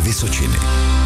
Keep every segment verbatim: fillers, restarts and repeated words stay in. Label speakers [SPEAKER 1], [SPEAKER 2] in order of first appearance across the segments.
[SPEAKER 1] Vysočiny.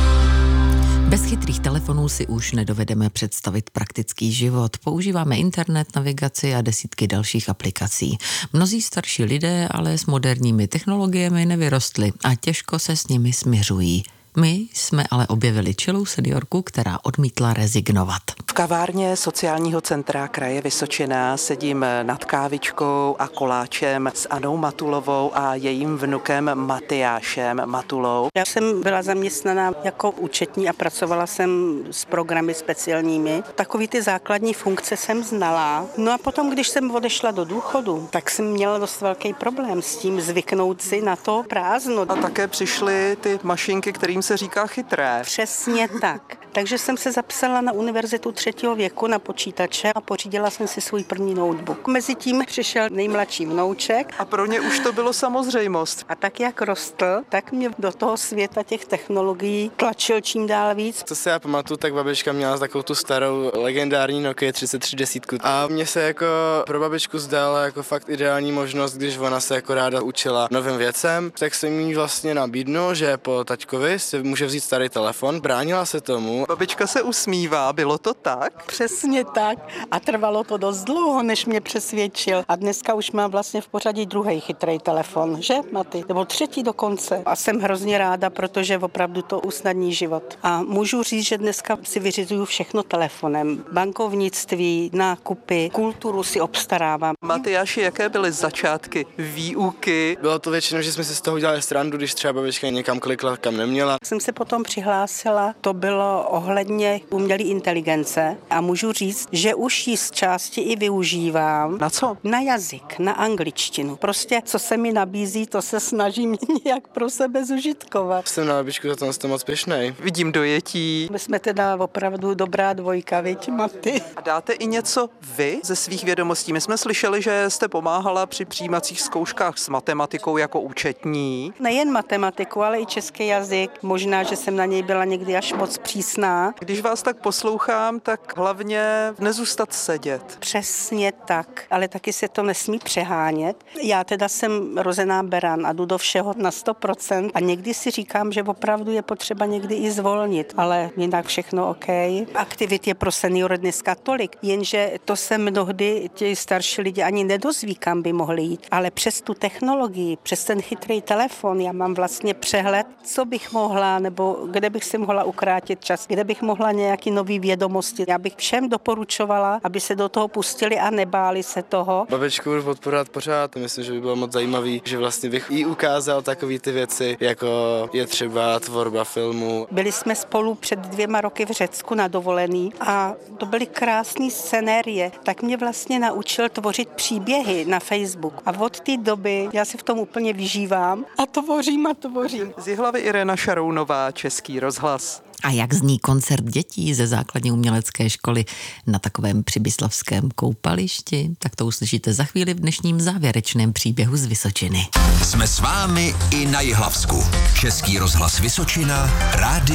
[SPEAKER 2] Bez chytrých telefonů si už nedovedeme představit praktický život. Používáme internet, navigaci a desítky dalších aplikací. Mnozí starší lidé ale s moderními technologiemi nevyrostli a těžko se s nimi smiřují. My jsme ale objevili čilou seniorku, která odmítla rezignovat.
[SPEAKER 3] V kavárně sociálního centra kraje Vysočina sedím nad kávičkou a koláčem s Anou Matulovou a jejím vnukem Matyášem Matulou.
[SPEAKER 4] Já jsem byla zaměstnaná jako účetní a pracovala jsem s programy speciálními. Takový ty základní funkce jsem znala. No a potom, když jsem odešla do důchodu, tak jsem měla dost velký problém s tím zvyknout si na to prázdno.
[SPEAKER 3] A také přišly ty mašinky, kterým se říká chytré.
[SPEAKER 4] Přesně tak. Takže jsem se zapsala na univerzitu třetího věku na počítače a pořídila jsem si svůj první notebook. Mezitím přišel nejmladší vnouček.
[SPEAKER 3] A pro ně už to bylo samozřejmost.
[SPEAKER 4] A tak, jak rostl, tak mě do toho světa těch technologií tlačil čím dál víc.
[SPEAKER 5] Co se já pamatuju, tak babička měla takovou tu starou legendární Nokia třicet tři deset. A mně se jako pro babičku zdála jako fakt ideální možnost, když ona se jako ráda učila novým věcem, tak jsem jí vlastně nabídnul, že po taťkovi si může vzít starý telefon. Bránila se tomu.
[SPEAKER 3] Babička se usmívá, bylo to tak?
[SPEAKER 4] Přesně tak. A trvalo to dost dlouho, než mě přesvědčil. A dneska už mám vlastně v pořadí druhý chytrý telefon, že, Maty? Nebo třetí dokonce. A jsem hrozně ráda, protože opravdu to usnadní život. A můžu říct, že dneska si vyřizuju všechno telefonem. Bankovnictví, nákupy, kulturu si obstarávám.
[SPEAKER 3] Matyáši, jaké byly začátky výuky?
[SPEAKER 5] Bylo to většinou, že jsme si z toho udělali srandu, když třeba babička někam klikla, kam neměla.
[SPEAKER 4] Jsem se potom přihlásila, to bylo ohledně umělé inteligence a můžu říct, že už ji z části i využívám.
[SPEAKER 3] Na co?
[SPEAKER 4] Na jazyk, na angličtinu. Prostě, co se mi nabízí, to se snažím nějak pro sebe zužitkovat.
[SPEAKER 5] Jsem na babičku za to moc pyšnej.
[SPEAKER 3] Vidím dojetí.
[SPEAKER 4] My jsme teda opravdu dobrá dvojka, viď, Maty?
[SPEAKER 3] A dáte i něco vy ze svých vědomostí? My jsme slyšeli, že jste pomáhala při přijímacích zkouškách s matematikou jako účetní.
[SPEAKER 4] Nejen matematiku, ale i český jazyk. Možná, že jsem na něj byla někdy až moc přísná.
[SPEAKER 3] Když vás tak poslouchám, tak hlavně nezůstat sedět.
[SPEAKER 4] Přesně tak, ale taky se to nesmí přehánět. Já teda jsem rozená beran a jdu do všeho na sto procent a někdy si říkám, že opravdu je potřeba někdy i zvolnit, ale jinak všechno OK. Aktivit je pro seniory dneska tolik, jenže to se mnohdy ti starší lidi ani nedozví, kam by mohli jít, ale přes tu technologii, přes ten chytrý telefon, já mám vlastně přehled, co bych mohla, nebo kde bych si mohla ukrátit čas, kde bych mohla nějaký nový vědomosti. Já bych všem doporučovala, aby se do toho pustili a nebáli se toho.
[SPEAKER 5] Babičku budu podporovat pořád, myslím, že by bylo moc zajímavý, že vlastně bych jí ukázal takové ty věci, jako je třeba tvorba filmu.
[SPEAKER 4] Byli jsme spolu před dvěma roky v Řecku na dovolený a to byly krásné scenérie. Tak mě vlastně naučil tvořit příběhy na Facebook. A od té doby já si v tom úplně vyžívám a tvořím a tvořím.
[SPEAKER 3] Z Jihlavy Irena Šarounová, Český rozhlas.
[SPEAKER 2] A jak zní koncert dětí ze základní umělecké školy na takovém přibyslavském koupališti, tak to uslyšíte za chvíli v dnešním závěrečném příběhu z Vysočiny.
[SPEAKER 1] Jsme s vámi i na Jihlavsku. Český rozhlas Vysočina, rádio